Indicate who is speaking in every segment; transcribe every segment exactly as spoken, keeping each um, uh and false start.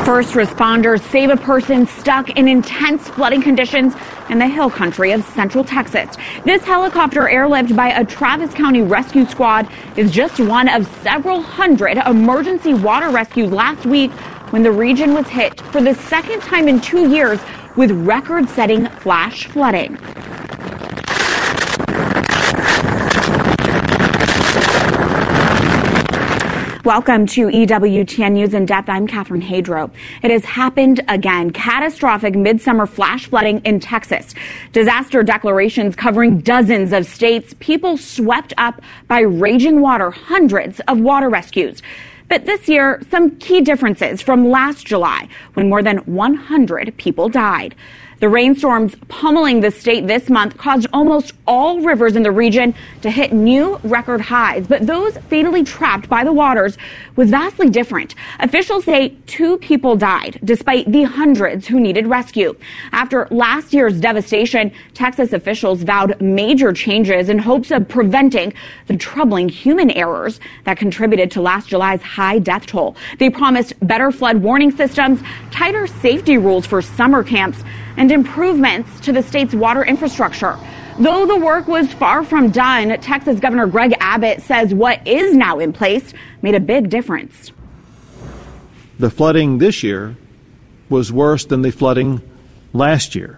Speaker 1: First responders save a person stuck in intense flooding conditions in the hill country of Central Texas. This helicopter airlift by a Travis County rescue squad is just one of several hundred emergency water rescues last week when the region was hit for the second time in two years with record-setting flash flooding. Welcome to E W T N News in Depth. I'm Catherine Hadro. It has happened again. Catastrophic midsummer flash flooding in Texas. Disaster declarations covering dozens of states. People swept up by raging water. Hundreds of water rescues. But this year, some key differences from last July when more than one hundred people died. The rainstorms pummeling the state this month caused almost all rivers in the region to hit new record highs. But those fatally trapped by the waters was vastly different. Officials say two people died, despite the hundreds who needed rescue. After last year's devastation, Texas officials vowed major changes in hopes of preventing the troubling human errors that contributed to last July's high death toll. They promised better flood warning systems, tighter safety rules for summer camps, and improvements to the state's water infrastructure. Though the work was far from done, Texas Governor Greg Abbott says what is now in place made a big difference.
Speaker 2: The flooding this year was worse than the flooding last year.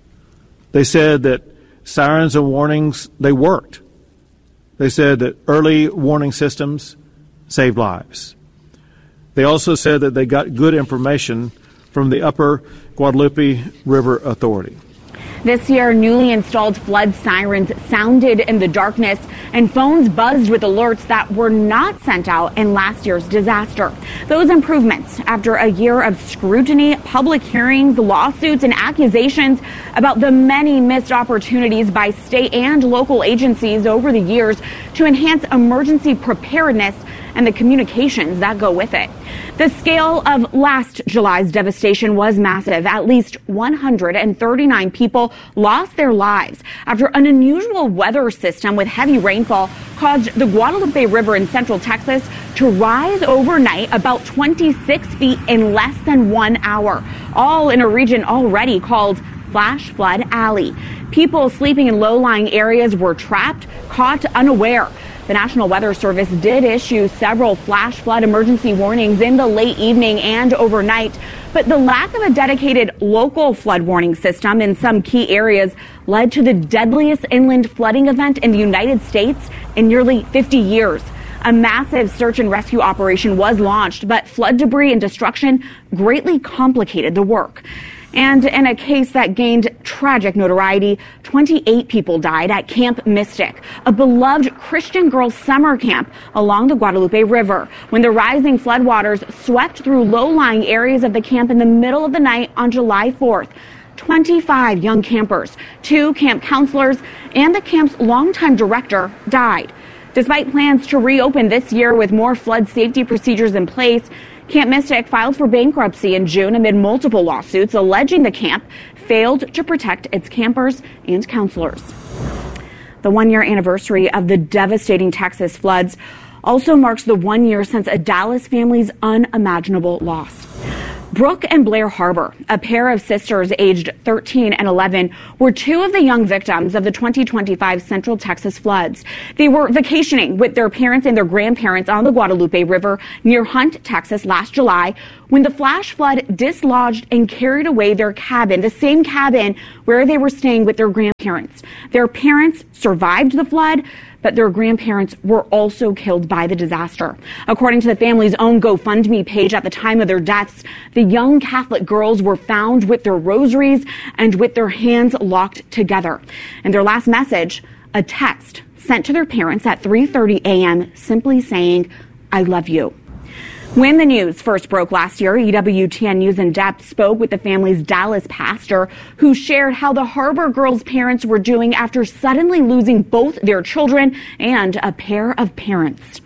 Speaker 2: They said that sirens and warnings, they worked. They said that early warning systems saved lives. They also said that they got good information from the Upper Guadalupe River Authority.
Speaker 1: This year, newly installed flood sirens sounded in the darkness and phones buzzed with alerts that were not sent out in last year's disaster. Those improvements after a year of scrutiny, public hearings, lawsuits, and accusations about the many missed opportunities by state and local agencies over the years to enhance emergency preparedness and the communications that go with it. The scale of last July's devastation was massive. At least one hundred thirty-nine people lost their lives after an unusual weather system with heavy rainfall caused the Guadalupe River in Central Texas to rise overnight about twenty-six feet in less than one hour, all in a region already called Flash Flood Alley. People sleeping in low-lying areas were trapped, caught unaware. The National Weather Service did issue several flash flood emergency warnings in the late evening and overnight, but the lack of a dedicated local flood warning system in some key areas led to the deadliest inland flooding event in the United States in nearly fifty years. A massive search and rescue operation was launched, but flood debris and destruction greatly complicated the work. And in a case that gained tragic notoriety, twenty-eight people died at Camp Mystic, a beloved Christian girls' summer camp along the Guadalupe River, when the rising floodwaters swept through low-lying areas of the camp in the middle of the night on July fourth. twenty-five young campers, two camp counselors, and the camp's longtime director died. Despite plans to reopen this year with more flood safety procedures in place, Camp Mystic filed for bankruptcy in June amid multiple lawsuits alleging the camp failed to protect its campers and counselors. The one-year anniversary of the devastating Texas floods also marks the one year since a Dallas family's unimaginable loss. Brooke and Blair Harbor, a pair of sisters aged thirteen and eleven, were two of the young victims of the twenty twenty-five Central Texas floods. They were vacationing with their parents and their grandparents on the Guadalupe River near Hunt, Texas last July when the flash flood dislodged and carried away their cabin, the same cabin where they were staying with their grandparents. Their parents survived the flood, but their grandparents were also killed by the disaster. According to the family's own GoFundMe page, at the time of their deaths, the young Catholic girls were found with their rosaries and with their hands locked together. And their last message, a text sent to their parents at three thirty a.m. simply saying, "I love you." When the news first broke last year, E W T N News in Depth spoke with the family's Dallas pastor, who shared how the Harbor girls' parents were doing after suddenly losing both their children and a pair of parents.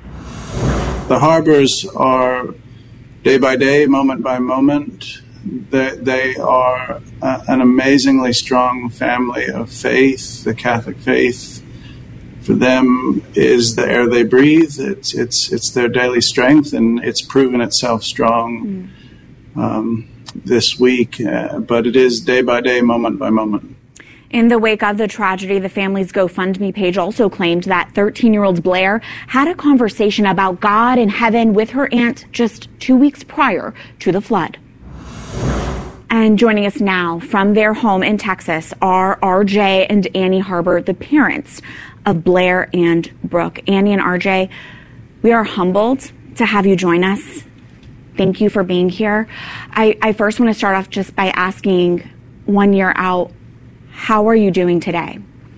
Speaker 3: The Harbors are day by day, moment by moment. They, they are a, an amazingly strong family of faith, the Catholic faith. For them is the air they breathe. It's it's it's their daily strength, and it's proven itself strong. um, this week, uh, but it is day by day, moment by moment.
Speaker 1: In the wake of the tragedy, the family's GoFundMe page also claimed that thirteen-year-old Blair had a conversation about God and heaven with her aunt just two weeks prior to the flood. And joining us now from their home in Texas are R J and Annie Harber, the parents of Blair and Brooke. Annie and R J, we are humbled to have you join us. Thank you for being here. I, I first want to start off just by asking, one year out, how are you doing today?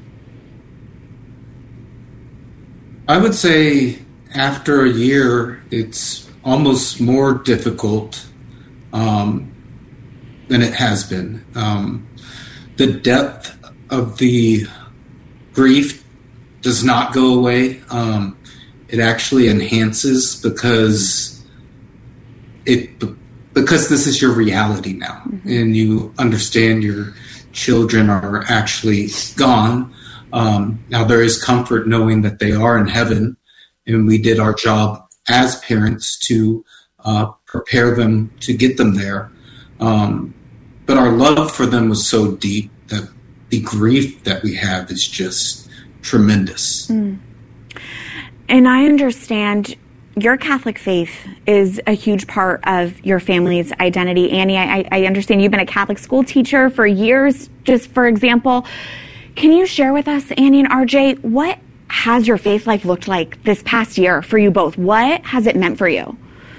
Speaker 4: I would say after a year, it's almost more difficult um, than it has been. Um, the depth of the grief does not go away. Um, it actually enhances because it because this is your reality now, mm-hmm. and you understand your children are actually gone. Um, now there is comfort knowing that they are in heaven, and we did our job as parents to uh, prepare them to get them there. Um, but our love for them was so deep that the grief that we have is just tremendous.
Speaker 1: Mm. And I understand your Catholic faith is a huge part of your family's identity. Annie, I, I understand you've been a Catholic school teacher for years, just for example. Can you share with us, Annie and R J, what has your faith life looked like this past year for you both? What has it meant for you?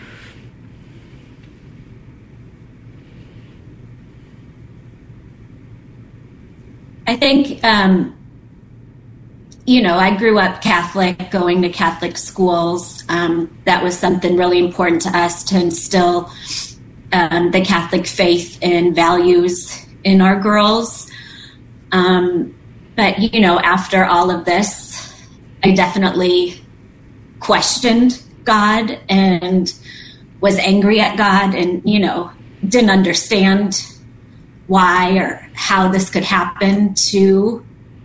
Speaker 5: I think, um, you know, I grew up Catholic, going to Catholic schools. Um, that was something really important to us to instill um, the Catholic faith and values in our girls. Um, but, you know, after all of this, I definitely questioned God and was angry at God and, you know, didn't understand why or how this could happen to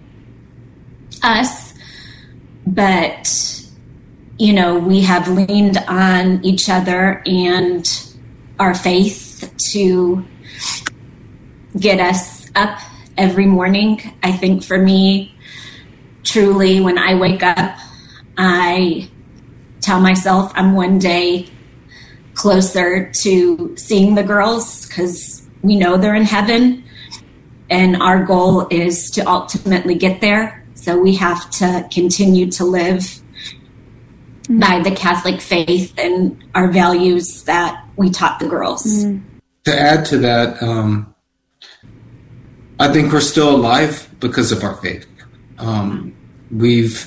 Speaker 5: us. But, you know, we have leaned on each other and our faith to get us up every morning. I think for me, truly, when I wake up, I tell myself I'm one day closer to seeing the girls because we know they're in heaven, and our goal is to ultimately get there. So we have to continue to live mm-hmm. by the Catholic faith and our values that we taught the girls.
Speaker 4: Mm-hmm. To add to that, um, I think we're still alive because of our faith. Um, we've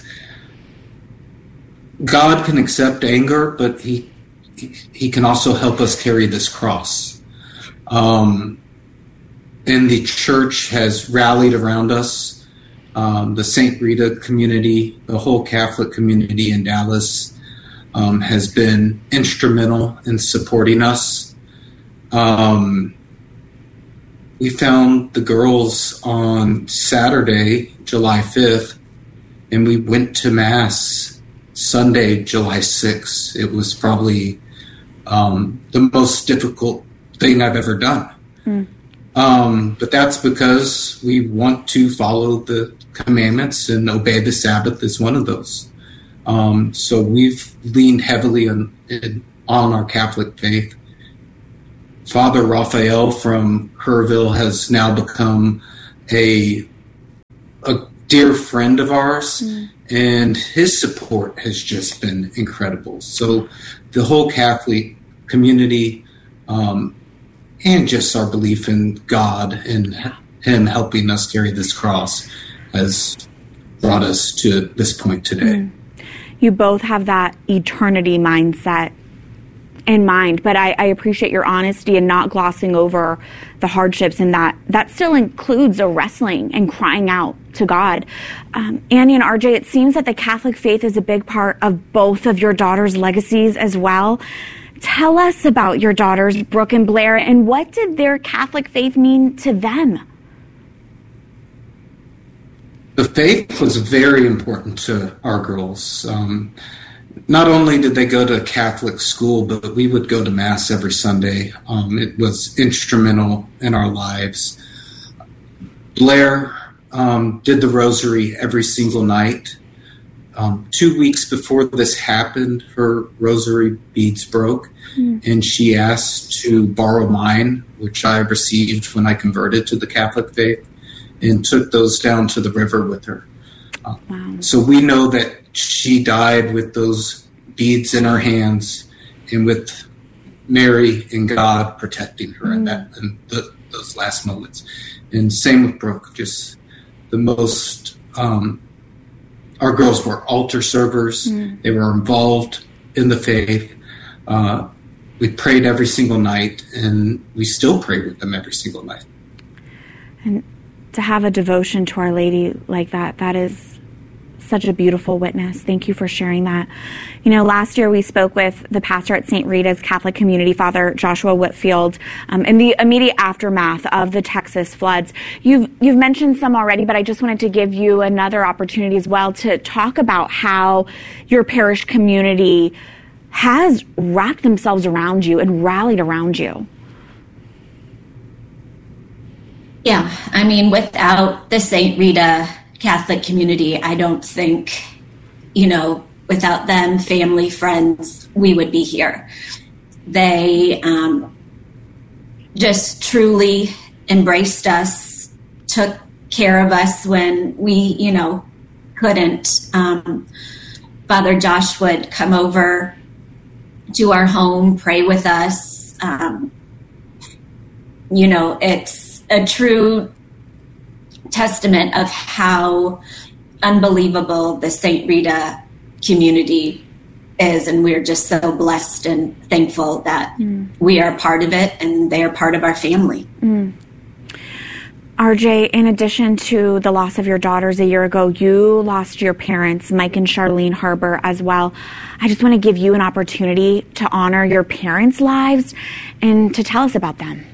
Speaker 4: God can accept anger, but he he can also help us carry this cross. Um, and the church has rallied around us. Um, the Saint Rita community, the whole Catholic community in Dallas, um, has been instrumental in supporting us. Um, we found the girls on Saturday, July fifth, and we went to Mass Sunday, July sixth. It was probably um, the most difficult thing I've ever done. Mm. Um, but that's because we want to follow the commandments, and obey the Sabbath is one of those. Um, so we've leaned heavily on, on our Catholic faith. Father Raphael from Kerrville has now become a a dear friend of ours, mm. and his support has just been incredible. So the whole Catholic community, um, and just our belief in God and Him helping us carry this cross has brought us to this point today. Mm.
Speaker 1: You both have that eternity mindset in mind, but I, I appreciate your honesty and not glossing over the hardships, and that that still includes a wrestling and crying out to God. Um, Annie and R J, it seems that the Catholic faith is a big part of both of your daughters' legacies as well. Tell us about your daughters, Brooke and Blair, and what did their Catholic faith mean to them?
Speaker 4: The faith was very important to our girls. Um, not only did they go to Catholic school, but we would go to Mass every Sunday. Um, it was instrumental in our lives. Blair um, did the rosary every single night. Um, two weeks before this happened, her rosary beads broke, mm. and she asked to borrow mine, which I received when I converted to the Catholic faith, and took those down to the river with her. Uh, wow. So we know that she died with those beads in her hands and with Mary and God protecting her mm. in that in the, those last moments. And same with Brooke, just the most... Um, Our girls were altar servers. Mm. They were involved in the faith. Uh, we prayed every single night, and we still pray with them every single night.
Speaker 1: And to have a devotion to Our Lady like that, that is such a beautiful witness. Thank you for sharing that. You know, last year we spoke with the pastor at Saint Rita's Catholic Community, Father Joshua Whitfield, um, in the immediate aftermath of the Texas floods. You've, you've mentioned some already, but I just wanted to give you another opportunity as well to talk about how your parish community has wrapped themselves around you and rallied around you.
Speaker 5: Yeah, I mean, without the Saint Rita Catholic community, I don't think, you know, without them, family, friends, we would be here. They um, just truly embraced us, took care of us when we, you know, couldn't. Um, Father Josh would come over to our home, pray with us. Um, you know, it's a true testament of how unbelievable the Saint Rita community is, and we're just so blessed and thankful that mm. we are part of it and they are part of our family.
Speaker 1: Mm. R J, in addition to the loss of your daughters a year ago, you lost your parents, Mike and Charlene Harbour, as well. I just want to give you an opportunity to honor your parents' lives and to tell us about them.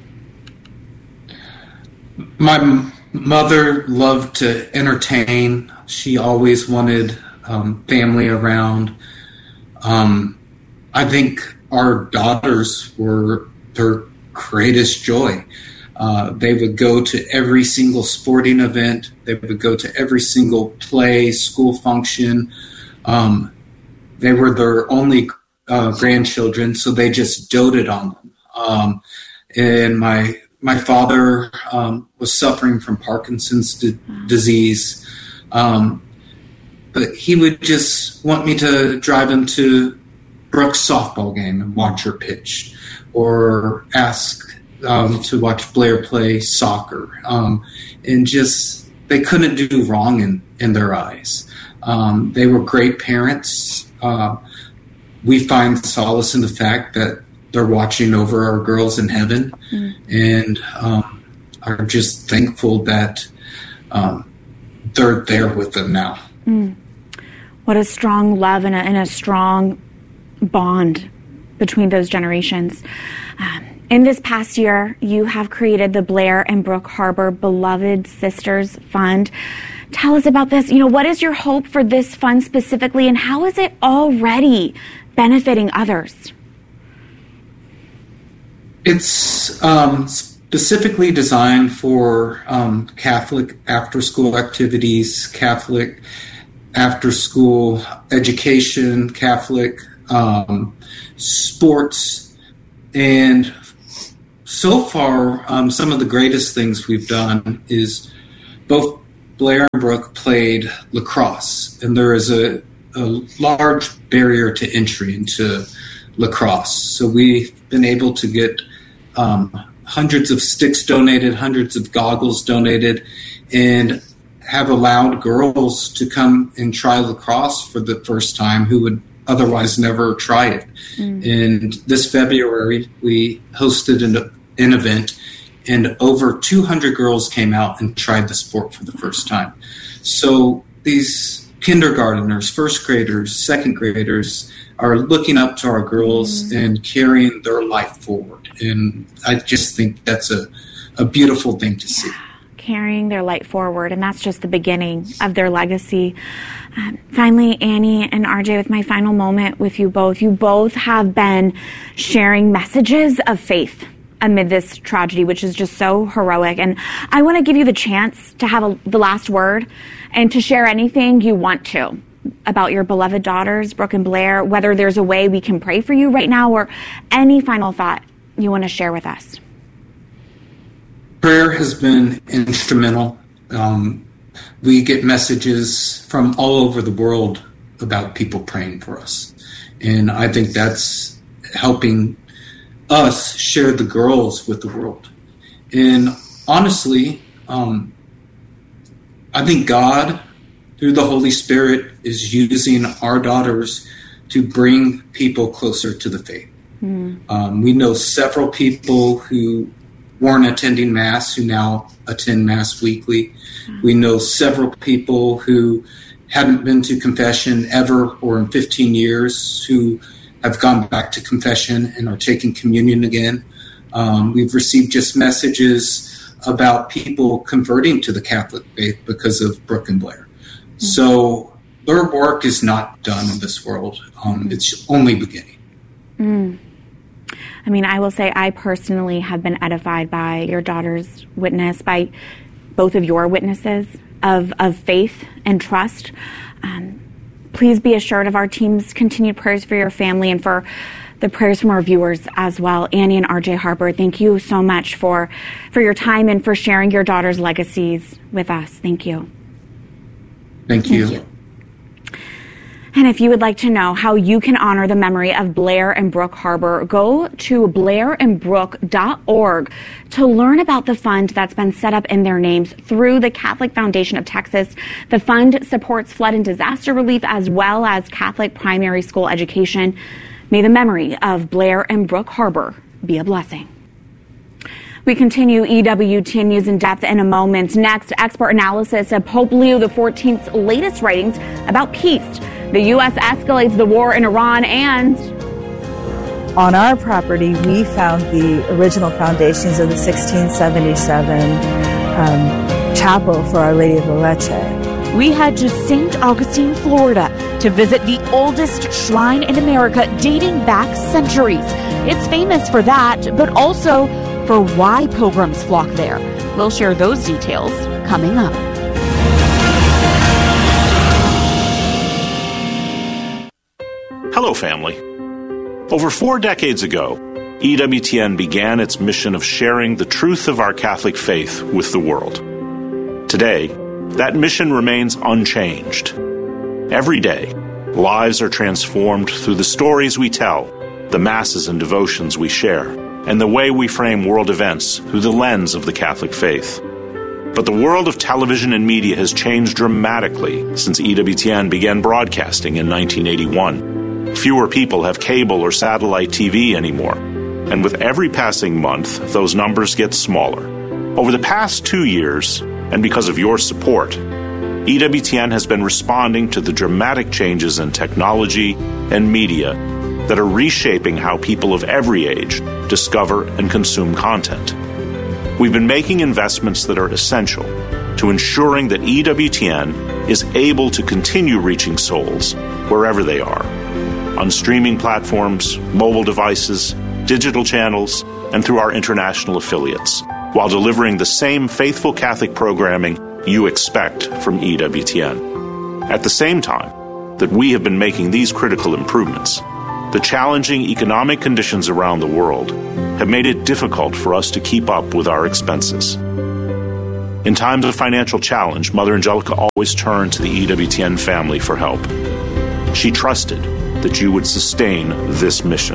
Speaker 4: My mother loved to entertain. She always wanted um, family around. Um, I think our daughters were their greatest joy. Uh, they would go to every single sporting event. They would go to every single play, school function. Um, they were their only uh, grandchildren, so they just doted on them. Um, and my My father um, was suffering from Parkinson's d- disease, um, but he would just want me to drive him to Brooke's softball game and watch her pitch, or ask um, to watch Blair play soccer, um, and just they couldn't do wrong in, in their eyes. Um, they were great parents. Uh, we find solace in the fact that they're watching over our girls in heaven, mm. and um, are just thankful that um, they're there with them now.
Speaker 1: Mm. What a strong love and a, and a strong bond between those generations. Um, in this past year, you have created the Blair and Brooke Harbour Beloved Sisters Fund. Tell us about this. You know, what is your hope for this fund specifically, and how is it already benefiting others?
Speaker 4: It's um, specifically designed for um, Catholic after-school activities, Catholic after-school education, Catholic um, sports, and so far, um, some of the greatest things we've done is both Blair and Brooke played lacrosse, and there is a, a large barrier to entry into lacrosse. So we've been able to get um, hundreds of sticks donated, hundreds of goggles donated, and have allowed girls to come and try lacrosse for the first time who would otherwise never try it. Mm. And this February, we hosted an, an event, and over two hundred girls came out and tried the sport for the first time. So these kindergarteners, first graders, second graders are looking up to our girls mm. and carrying their life forward. And I just think that's a, a beautiful thing to see.
Speaker 1: Yeah. carrying their light forward, and that's just the beginning of their legacy. Um, finally, Annie and R J, with my final moment with you both, you both have been sharing messages of faith amid this tragedy, which is just so heroic. And I want to give you the chance to have a, the last word and to share anything you want to about your beloved daughters, Brooke and Blair, whether there's a way we can pray for you right now or any final thought you want to share with us.
Speaker 4: Prayer has been instrumental. Um, we get messages from all over the world about people praying for us. And I think that's helping us share the girls with the world. And honestly, um, I think God, through the Holy Spirit, is using our daughters to bring people closer to the faith. Mm. Um, we know several people who weren't attending Mass who now attend Mass weekly. Mm. We know several people who hadn't been to confession ever or in fifteen years who have gone back to confession and are taking communion again. Um, we've received just messages about people converting to the Catholic faith because of Brooke and Blair. Mm-hmm. So their work is not done in this world. Um, mm-hmm. It's only beginning.
Speaker 1: Mm. I mean, I will say I personally have been edified by your daughter's witness, by both of your witnesses of, of faith and trust. Um, Please be assured of our team's continued prayers for your family and for the prayers from our viewers as well. Annie and R J Harper, thank you so much for, for your time and for sharing your daughter's legacies with us. Thank you.
Speaker 4: Thank you. Thank you.
Speaker 1: And if you would like to know how you can honor the memory of Blair and Brooke Harper, go to blair and brooke dot org to learn about the fund that's been set up in their names through the Catholic Foundation of Texas. The fund supports flood and disaster relief as well as Catholic primary school education. May the memory of Blair and Brooke Harper be a blessing. We continue E W T N News in depth in a moment. Next, expert analysis of Pope Leo the fourteenth's latest writings about peace. The U S escalates the war in Iran, and
Speaker 6: on our property, we found the original foundations of the sixteen seventy-seven um, chapel for Our Lady of La Leche.
Speaker 7: We head to Saint Augustine, Florida, to visit the oldest shrine in America, dating back centuries. It's famous for that, but also for why pilgrims flock there. We'll share those details coming up.
Speaker 8: Hello, family. Over four decades ago, E W T N began its mission of sharing the truth of our Catholic faith with the world. Today, that mission remains unchanged. Every day, lives are transformed through the stories we tell, the masses and devotions we share, and the way we frame world events through the lens of the Catholic faith. But the world of television and media has changed dramatically since E W T N began broadcasting in nineteen eighty-one. Fewer people have cable or satellite T V anymore, and with every passing month, those numbers get smaller. Over the past two years, and because of your support, E W T N has been responding to the dramatic changes in technology and media that are reshaping how people of every age discover and consume content. We've been making investments that are essential to ensuring that E W T N is able to continue reaching souls wherever they are, on streaming platforms, mobile devices, digital channels, and through our international affiliates, while delivering the same faithful Catholic programming you expect from E W T N. At the same time that we have been making these critical improvements, the challenging economic conditions around the world have made it difficult for us to keep up with our expenses. In times of financial challenge, Mother Angelica always turned to the E W T N family for help. She trusted that you would sustain this mission.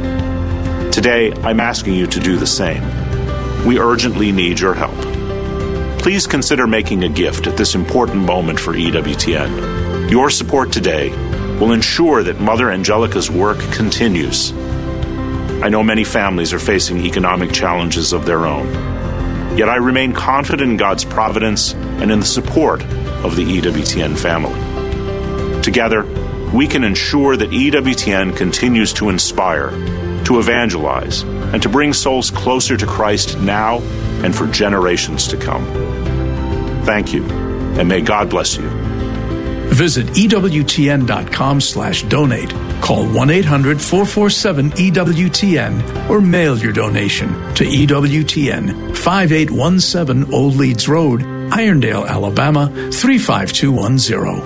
Speaker 8: Today, I'm asking you to do the same. We urgently need your help. Please consider making a gift at this important moment for E W T N. Your support today will ensure that Mother Angelica's work continues. I know many families are facing economic challenges of their own. Yet I remain confident in God's providence and in the support of the E W T N family. Together, we can ensure that E W T N continues to inspire, to evangelize, and to bring souls closer to Christ now and for generations to come. Thank you, and may God bless you.
Speaker 9: Visit E W T N dot com slash donate. Call one eight hundred four four seven E W T N or mail your donation to E W T N, five eight one seven Old Leeds Road, Irondale, Alabama, three five two one zero.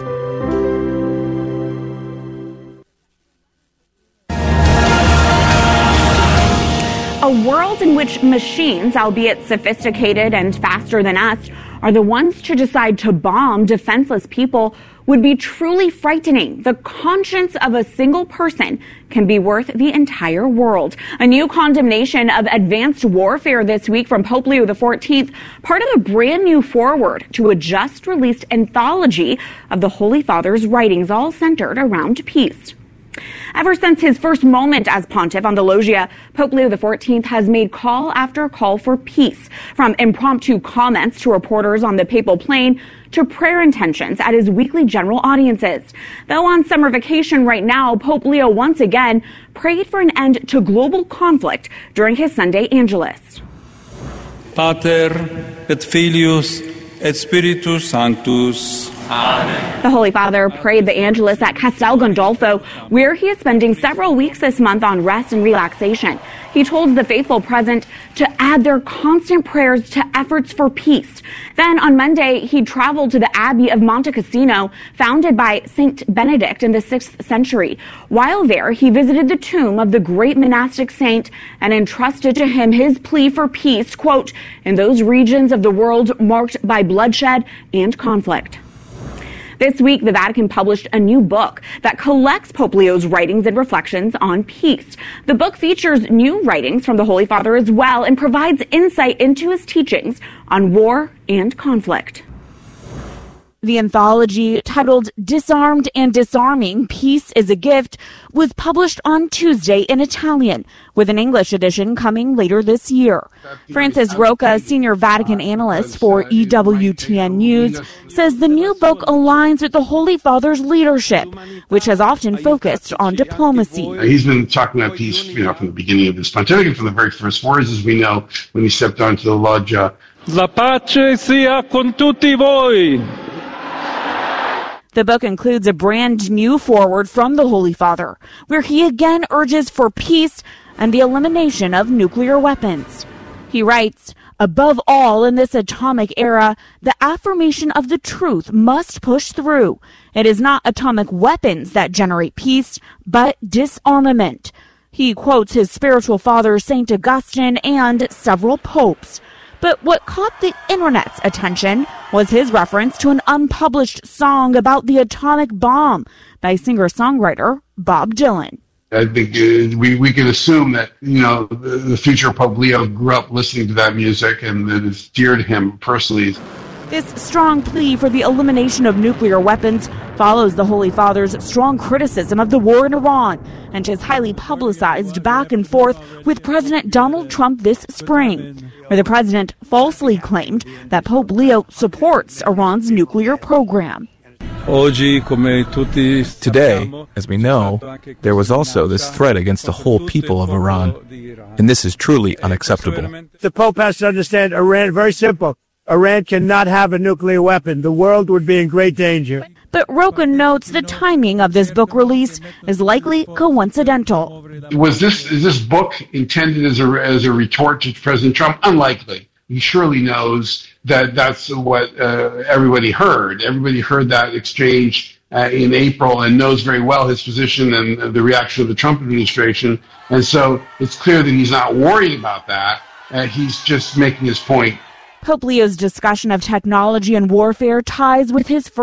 Speaker 1: A world in which machines, albeit sophisticated and faster than us, are the ones to decide to bomb defenseless people would be truly frightening. The conscience of a single person can be worth the entire world. A new condemnation of advanced warfare this week from Pope Leo the fourteenth, part of a brand new foreword to a just-released anthology of the Holy Father's writings, all centered around peace. Ever since his first moment as pontiff on the loggia, Pope Leo the fourteenth has made call after call for peace, from impromptu comments to reporters on the papal plane to prayer intentions at his weekly general audiences. Though on summer vacation right now, Pope Leo once again prayed for an end to global conflict during his Sunday Angelus.
Speaker 10: Pater et Filius et Spiritus Sanctus.
Speaker 1: Amen. The Holy Father prayed the Angelus at Castel Gandolfo, where he is spending several weeks this month on rest and relaxation. He told the faithful present to add their constant prayers to efforts for peace. Then on Monday, he traveled to the Abbey of Monte Cassino, founded by Saint Benedict in the sixth century. While there, he visited the tomb of the great monastic saint and entrusted to him his plea for peace, quote, in those regions of the world marked by bloodshed and conflict. This week, the Vatican published a new book that collects Pope Leo's writings and reflections on peace. The book features new writings from the Holy Father as well and provides insight into his teachings on war and conflict.
Speaker 7: The anthology, titled Disarmed and Disarming, Peace is a Gift, was published on Tuesday in Italian, with an English edition coming later this year. Francis Rocca, senior Vatican analyst for E W T N News, says the new book aligns with the Holy Father's leadership, which has often focused on diplomacy.
Speaker 11: He's been talking about peace, you know, from the beginning of his pontificate, from the very first words, as we know, when he stepped onto the loggia.
Speaker 10: La pace sia con tutti voi.
Speaker 7: The book includes a brand new foreword from the Holy Father, where he again urges for peace and the elimination of nuclear weapons. He writes, above all in this atomic era, the affirmation of the truth must push through. It is not atomic weapons that generate peace, but disarmament. He quotes his spiritual father, Saint Augustine, and several popes. But what caught the internet's attention was his reference to an unpublished song about the atomic bomb by singer-songwriter Bob Dylan.
Speaker 11: I think uh, we, we can assume that, you know, the, the future Pope Leo grew up listening to that music and that it's dear to him personally.
Speaker 7: This strong plea for the elimination of nuclear weapons follows the Holy Father's strong criticism of the war in Iran and his highly publicized back and forth with President Donald Trump this spring, where the president falsely claimed that Pope Leo supports Iran's nuclear program.
Speaker 12: Today, as we know, there was also this threat against the whole people of Iran, and this is truly unacceptable.
Speaker 13: The Pope has to understand Iran, very simple. Iran cannot have a nuclear weapon. The world would be in great danger.
Speaker 7: But Rocca notes the timing of this book release is likely coincidental.
Speaker 11: Was this is this book intended as a as a retort to President Trump? Unlikely. He surely knows that that's what uh, everybody heard. Everybody heard that exchange uh, in April and knows very well his position and the reaction of the Trump administration. And so it's clear that he's not worried about that. Uh, he's just making his point.
Speaker 7: Pope Leo's discussion of technology and warfare ties with his